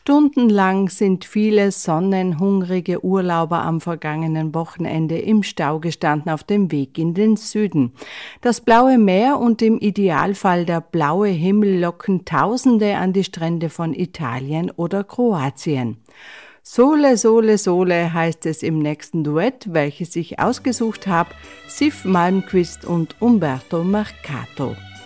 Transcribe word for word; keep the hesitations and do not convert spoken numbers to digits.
Stundenlang sind viele sonnenhungrige Urlauber am vergangenen Wochenende im Stau gestanden auf dem Weg in den Süden. Das blaue Meer und im Idealfall der blaue Himmel locken Tausende an die Strände von Italien oder Kroatien. Sole, Sole, Sole heißt es im nächsten Duett, welches ich ausgesucht habe, Sif Malmquist und Umberto Marcato.